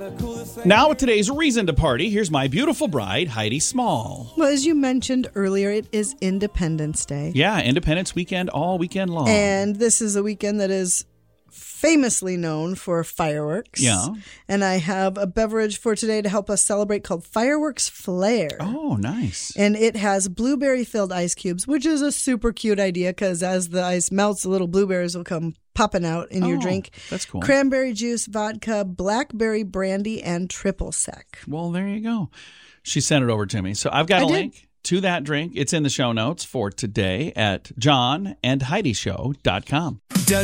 Now with today's reason to party, here's my beautiful bride, Heidi Small. Well, as you mentioned earlier, it is Independence Day. Yeah, Independence Weekend all weekend long. And this is a weekend that is famously known for fireworks. Yeah. And I have a beverage for today to help us celebrate called Fireworks Flare. Oh, nice. And it has blueberry-filled ice cubes, which is a super cute idea because as the ice melts, the little blueberries will come popping out in your drink. That's cool. Cranberry juice, vodka, blackberry brandy, and triple sec. Well, there you go. She sent it over to me. So I've got a link to that drink. It's in the show notes for today at johnandheidishow.com.